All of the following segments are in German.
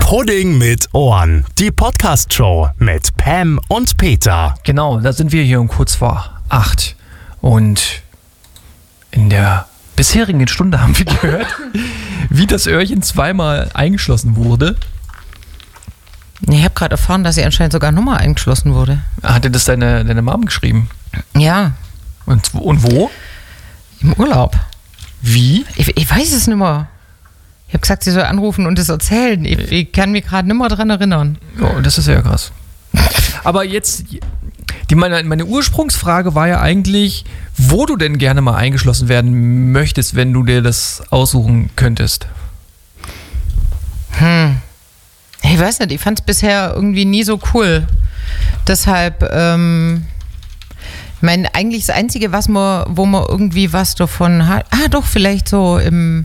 Pudding mit Ohren. Die Podcast-Show mit Pam und Peter. Genau, da sind wir hier um kurz vor 8. Und in der bisherigen Stunde haben wir gehört, wie das Öhrchen zweimal eingeschlossen wurde. Ich habe gerade erfahren, dass sie anscheinend sogar nochmal eingeschlossen wurde. Hat dir das deine Mom geschrieben? Ja. Und wo? Im Urlaub. Wie? Ich weiß es nicht mehr. Ich habe gesagt, sie soll anrufen und es erzählen. Ich kann mich gerade nicht mehr dran erinnern. Oh, das ist ja krass. Aber jetzt, meine Ursprungsfrage war ja eigentlich, wo du denn gerne mal eingeschlossen werden möchtest, wenn du dir das aussuchen könntest. Ich weiß nicht, ich fand es bisher irgendwie nie so cool. Deshalb, eigentlich das Einzige, wo man irgendwie was davon hat, doch, vielleicht so in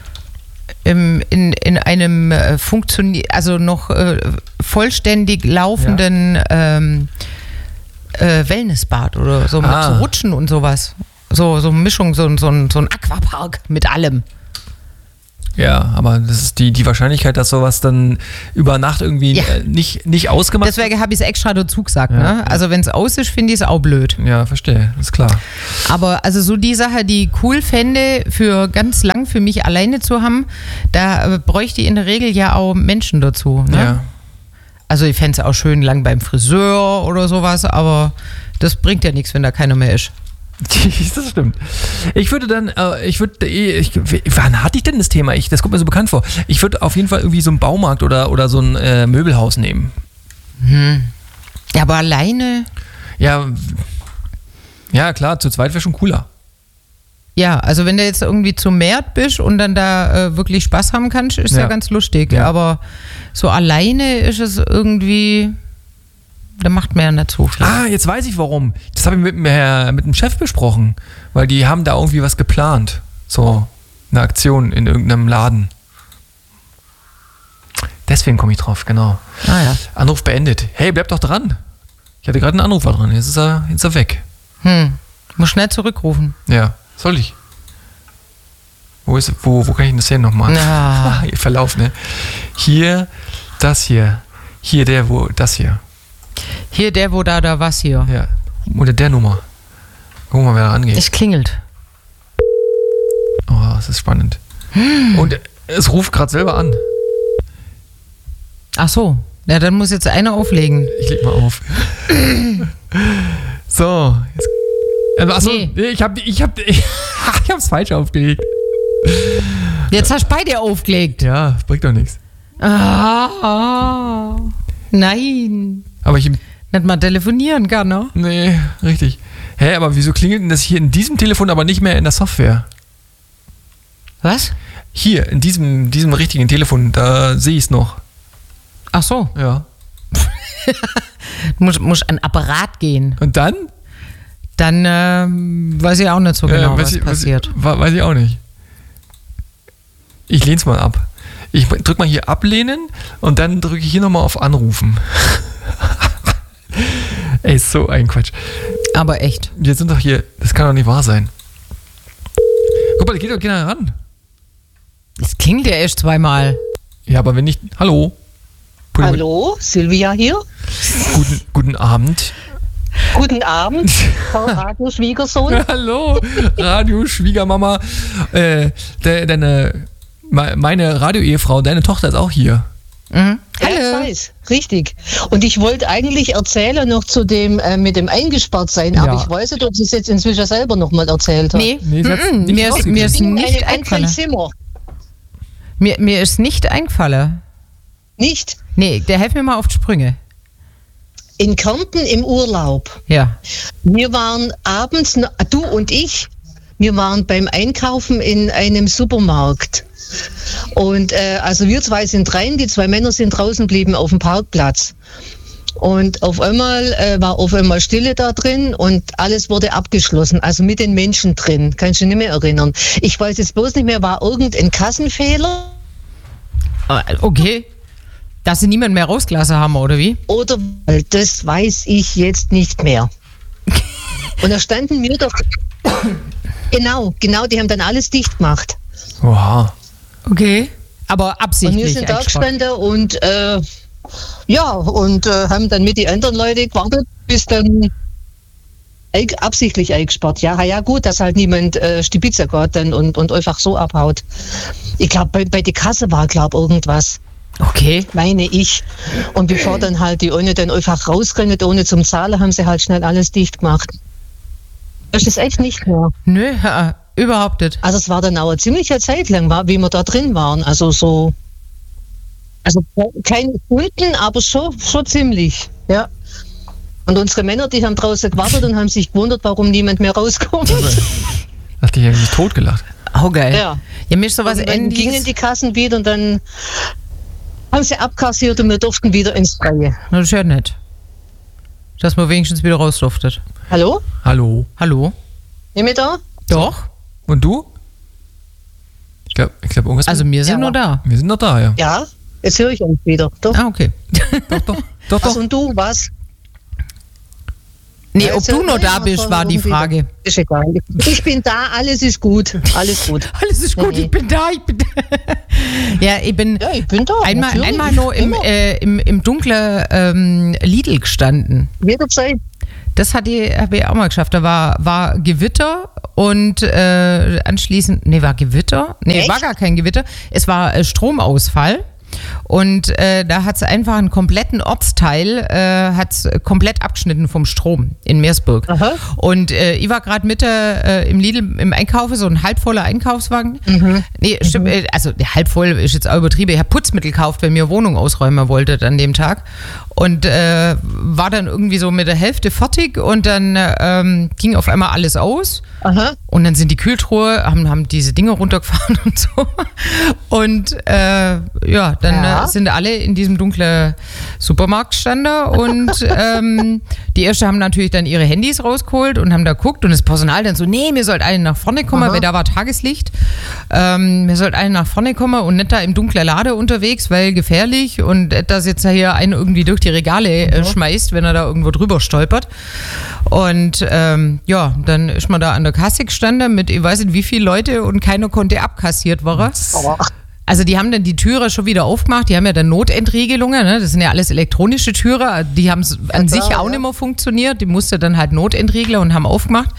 einem noch vollständig laufenden Wellnessbad oder so mit so Rutschen und sowas. So eine Mischung, so ein Aquapark mit allem. Ja, aber das ist die Wahrscheinlichkeit, dass sowas dann über Nacht irgendwie nicht ausgemacht wird. Deswegen habe ich es extra dazu gesagt. Ja, ne? Also wenn es aus ist, finde ich es auch blöd. Ja, verstehe, ist klar. Aber also so die Sache, die ich cool fände, für ganz lang für mich alleine zu haben, da bräuchte ich in der Regel ja auch Menschen dazu. Ne? Ja. Also ich fände es auch schön lang beim Friseur oder sowas, aber das bringt ja nichts, wenn da keiner mehr ist. Das stimmt. Ich würde dann, wann hatte ich denn das Thema? Das kommt mir so bekannt vor. Ich würde auf jeden Fall irgendwie so einen Baumarkt oder so ein Möbelhaus nehmen. Ja, aber alleine? Ja, klar, zu zweit wäre schon cooler. Ja, also wenn du jetzt irgendwie zum Markt bist und dann da wirklich Spaß haben kannst, ist ja ganz lustig. Ja. Aber so alleine ist es irgendwie... Da macht man ja nicht so viel. Jetzt weiß ich warum. Das habe ich mit dem Chef besprochen. Weil die haben da irgendwie was geplant. So eine Aktion in irgendeinem Laden. Deswegen komme ich drauf, genau. Ja. Anruf beendet. Hey, bleib doch dran. Ich hatte gerade einen Anrufer dran. Jetzt ist er weg. Muss schnell zurückrufen. Ja, soll ich? Wo kann ich denn das sehen nochmal? Ja. Verlauf, ne? Hier, das hier. Hier, das hier. Hier, der, wo da was hier. Ja, oder der Nummer. Guck mal, wer da angeht. Es klingelt. Oh, das ist spannend. Und es ruft gerade selber an. Ach so. Ja, dann muss jetzt einer auflegen. Ich leg mal auf. So. Achso, nee. Ich hab's falsch aufgelegt. Jetzt hast du beide aufgelegt. Ja, das bringt doch nichts. Nein. Aber ich... Nicht mal telefonieren kann, ne? Nee, richtig. Hä, aber wieso klingelt denn das hier in diesem Telefon, aber nicht mehr in der Software? Was? Hier, in diesem richtigen Telefon, da sehe ich es noch. Ach so. Ja. muss an Apparat gehen. Und dann? Dann weiß ich auch nicht so genau, was passiert. Weiß ich auch nicht. Ich lehne es mal ab. Ich drücke mal hier ablehnen und dann drücke ich hier nochmal auf Anrufen. Ey, so ein Quatsch. Aber echt. Wir sind doch hier, das kann doch nicht wahr sein. Guck mal, da geht doch keiner ran. Das klingt ja erst zweimal. Ja, aber wenn nicht, hallo? Hallo, Silvia hier. Guten Abend. Guten Abend, Frau Radio-Schwiegersohn. Hallo, Radio-Schwiegermama. Meine Radio-Ehefrau, deine Tochter ist auch hier. Mhm. Hallo. Ja, ich weiß, richtig. Und ich wollte eigentlich erzählen noch zu dem mit dem eingesperrt sein, aber ich weiß nicht, ob sie es jetzt inzwischen selber noch mal erzählt hat. Nee, mir ist nicht eingefallen. Mir ist nicht eingefallen. Nicht? Nee, der helft mir mal auf die Sprünge. In Kärnten im Urlaub. Ja. Wir waren abends, du und ich, wir waren beim Einkaufen in einem Supermarkt. Und also wir zwei sind rein, die zwei Männer sind draußen geblieben auf dem Parkplatz. Und auf einmal war Stille da drin und alles wurde abgeschlossen, also mit den Menschen drin. Kannst du nicht mehr erinnern. Ich weiß jetzt bloß nicht mehr, war irgendein Kassenfehler? Okay. Dass sie niemand mehr rausgelassen haben, oder wie? Oder, das weiß ich jetzt nicht mehr. Und da standen wir doch, genau, die haben dann alles dicht gemacht. Oha. Okay. Aber Und wir absichtlich sind da eingespart. gestanden und haben dann mit den anderen Leuten gewartet, bis dann absichtlich eingespart. Ja, gut, dass halt niemand Stibitzer geht dann und einfach so abhaut. Ich glaube, bei der Kasse war, irgendwas. Okay. Meine ich. Und bevor dann halt die ohne dann einfach rausrennen, ohne zum Zahlen, haben sie halt schnell alles dicht gemacht. Das ist echt nicht mehr. Nö, überhaupt nicht. Also es war dann auch eine ziemliche Zeit lang, wie wir da drin waren. Also keine Stunden, aber schon ziemlich. Ja. Und unsere Männer, die haben draußen gewartet und haben sich gewundert, warum niemand mehr rauskommt. Dachte ich, hätte mich totgelacht. Oh, geil. Ja. Ja, mir ist sowas Und dann gingen Ähnliches. die Kassen wieder und dann haben sie abkassiert und wir durften wieder ins Freie. Das ist ja nett. Dass man wenigstens wieder raus durftet. Hallo? Hallo. Hallo? Sind wir da? Doch. Und du? Ich glaube, irgendwas. Also wir sind Ja. nur da. wir sind noch da, ja. Ja, jetzt höre ich uns wieder. Doch. Ah, okay. Doch. Und du, was? Nee, Ja, ob jetzt du hört noch man da immer bist, von war die irgendwie- Frage. Ist egal. Ich bin da, alles ist gut. Alles gut. Alles ist gut, Nee. ich bin da, Ja, ich bin Ja, ich bin da. einmal natürlich. nur Immer. im dunklen Lidl gestanden. Jederzeit. Das habe ich auch mal geschafft. Da war Gewitter und anschließend, war Gewitter? Nee, Echt? war gar kein Gewitter. Es war Stromausfall. Und da hat es einfach einen kompletten Ortsteil hat's komplett abgeschnitten vom Strom in Meersburg. Aha. Und ich war gerade Mitte im Lidl im Einkaufen, so ein halbvoller Einkaufswagen. Nee, stimmt, also der halbvoll ist jetzt auch übertrieben. Ich habe Putzmittel gekauft, weil mir Wohnung ausräumen wollte an dem Tag. Und war dann irgendwie so mit der Hälfte fertig und dann ging auf einmal alles aus. Aha. Und dann sind die Kühltruhe, haben diese Dinge runtergefahren und so. Und dann sind alle in diesem dunklen Supermarkt gestanden und die Ersten haben natürlich dann ihre Handys rausgeholt und haben da geguckt und das Personal dann so, nee, mir sollt alle nach vorne kommen, Aha. weil da war Tageslicht. Mir sollt alle nach vorne kommen und nicht da im dunklen Lade unterwegs, weil gefährlich und dass jetzt hier einen irgendwie durch die Regale schmeißt, wenn er da irgendwo drüber stolpert. Und dann ist man da an der Kasse gestanden mit, ich weiß nicht wie viele Leute und keiner konnte abkassiert werden. Also die haben dann die Türe schon wieder aufgemacht, die haben ja dann Notentriegelungen, ne? Das sind ja alles elektronische Türe, die haben an sich auch nicht mehr funktioniert, die musste dann halt notentriegeln und haben aufgemacht.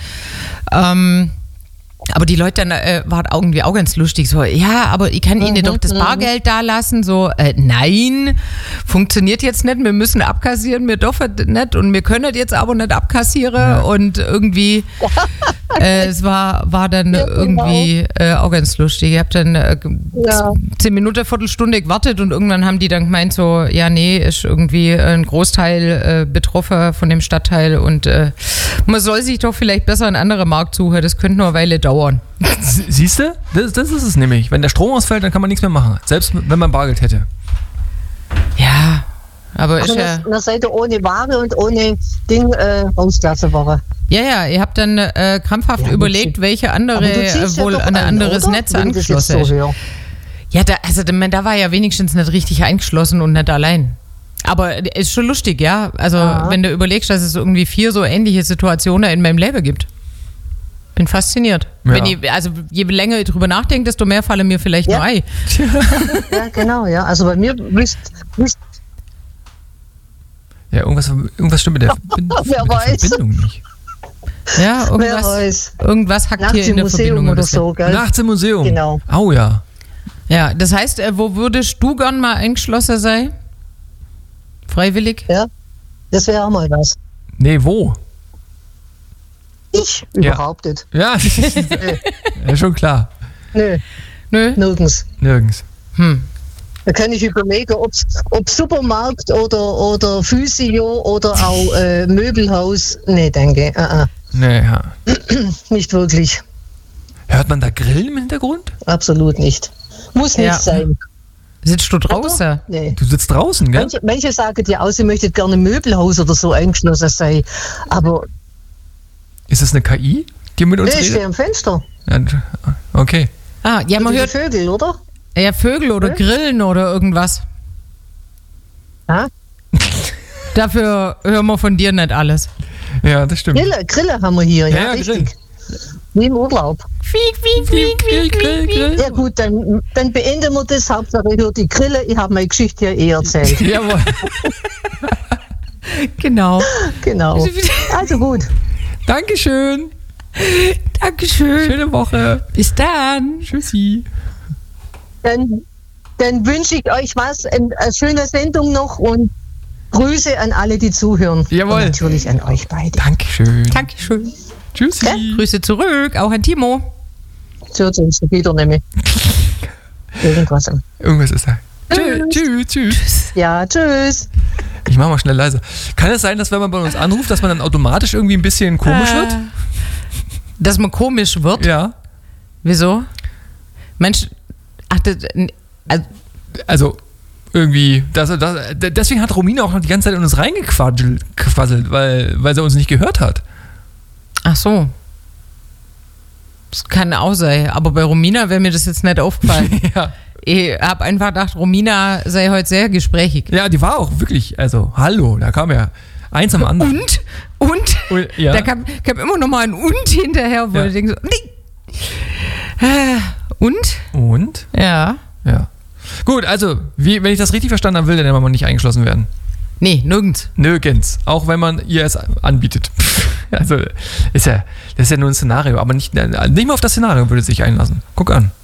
Aber die Leute dann waren irgendwie auch ganz lustig, so, ja, aber ich kann Ihnen doch das Bargeld da lassen, so, nein, funktioniert jetzt nicht, wir müssen abkassieren, wir dürfen nicht und wir können jetzt aber nicht abkassieren und irgendwie, es war dann irgendwie auch ganz lustig. Ich habe dann 10 Minuten, Viertelstunde gewartet und irgendwann haben die dann gemeint so, ja, nee, ist irgendwie ein Großteil betroffen von dem Stadtteil und man soll sich doch vielleicht besser einen anderen Markt suchen, das könnte nur eine Weile dauern. Siehst du? Das ist es nämlich. Wenn der Strom ausfällt, dann kann man nichts mehr machen. Selbst wenn man Bargeld hätte. Ja, aber Also ist ja... eine Seite ohne Ware und ohne Ding rausgelassen worden. Ja, ihr habt dann krampfhaft überlegt, welche andere wohl an ein anderes Netz angeschlossen ist. Ja, da war ja wenigstens nicht richtig eingeschlossen und nicht allein. Aber ist schon lustig, ja. Also wenn du überlegst, dass es irgendwie 4 so ähnliche Situationen in meinem Leben gibt. Bin fasziniert. Ja. Je länger ich drüber nachdenke, desto mehr fallen mir vielleicht nur ein. Ja, genau, ja. Also bei mir Ja, irgendwas stimmt mit der Wer weiß. Verbindung nicht. Ja, wer weiß. irgendwas hackt Nachts hier in im der Museum Verbindung. ein oder bisschen. so, gell? Nachts im Museum. Genau. Oh ja. Ja, das heißt, wo würdest du gern mal eingeschlossen sein? Freiwillig? Ja, das wäre auch mal was. Nee, wo? Ich Ja. überhaupt nicht. Ja, ja, schon klar. Nö, Nö? nirgends. Nirgends. Da kann ich überlegen, ob Supermarkt oder Physio oder auch Möbelhaus. Nee, danke. Nee, ja. Nicht wirklich. Hört man da Grillen im Hintergrund? Absolut nicht. Muss nicht Ja. sein. Sitzt du draußen? Nee. Du sitzt draußen, gell? Manche sagen ja auch, sie möchten gerne im Möbelhaus oder so eingeschlossen sein. Aber Ist das eine KI, die mit uns ich stehe redet? am Fenster. Ja, okay. Ah, ja, man Oder hört die Vögel, oder? ja Vögel oder Grillen oder irgendwas. Ja? Dafür hören wir von dir nicht alles. Ja, das stimmt. Grille haben wir hier, ja, Ja, richtig. Wie im Urlaub. Grill. Ja gut, dann beenden wir das. Hauptsache ich höre die Grille. Ich habe meine Geschichte ja erzählt. Jawohl. Genau. Genau. Also gut. Dankeschön. Dankeschön. Schöne Woche. Bis dann. Tschüssi. Dann wünsche ich euch eine schöne Sendung noch und Grüße an alle, die zuhören. Jawohl. Und natürlich an euch beide. Dankeschön. Dankeschön. Tschüssi. Ja? Grüße zurück, auch an Timo. So uns wieder nämlich. Irgendwas. Irgendwas ist da. Tschüss. Ja, tschüss. Ich mach mal schnell leise. Kann es sein, dass wenn man bei uns anruft, dass man dann automatisch irgendwie ein bisschen komisch wird? Dass man komisch wird? Ja. Wieso? Mensch, Also irgendwie, deswegen hat Romina auch noch die ganze Zeit in uns reingequasselt, weil sie uns nicht gehört hat. ach so. Das kann auch sein, aber bei Romina wäre mir das jetzt nicht aufgefallen. Ja. Ich habe einfach gedacht, Romina sei heute sehr gesprächig. Ja, die war auch wirklich, also hallo, da kam ja eins am anderen. Und? Ja. Da kam immer noch mal ein Und hinterher, wo Ja. ich denke so, und? Und? Ja. Ja. Gut, also, wenn ich das richtig verstanden habe, will der Mann nicht eingeschlossen werden. Nee, nirgends. Nirgends. Auch wenn man ihr es anbietet. Also, das ist ja nur ein Szenario, aber nicht mal auf das Szenario würde es sich einlassen. Guck an.